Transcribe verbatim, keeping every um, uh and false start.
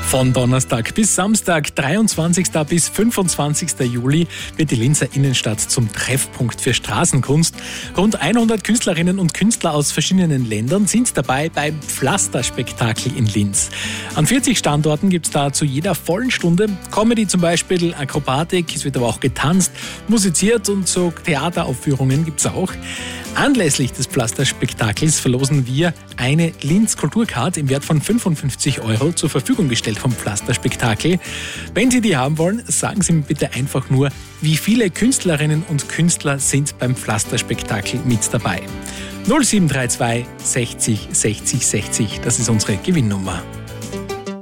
Von Donnerstag bis Samstag, dreiundzwanzigsten bis fünfundzwanzigsten Juli, wird die Linzer Innenstadt zum Treffpunkt für Straßenkunst. Rund hundert Künstlerinnen und Künstler aus verschiedenen Ländern sind dabei beim Pflasterspektakel in Linz. An vierzig Standorten gibt es da zu jeder vollen Stunde Comedy zum Beispiel, Akrobatik, es wird aber auch getanzt, musiziert und so Theateraufführungen gibt es auch. Anlässlich des Pflasterspektakels verlosen wir eine Linz Kulturcard im Wert von fünfundfünfzig Euro zur Verfügung gestellt vom Pflasterspektakel. Wenn Sie die haben wollen, sagen Sie mir bitte einfach nur, wie viele Künstlerinnen und Künstler sind beim Pflasterspektakel mit dabei. null sieben drei zwei sechzig sechzig sechzig, das ist unsere Gewinnnummer.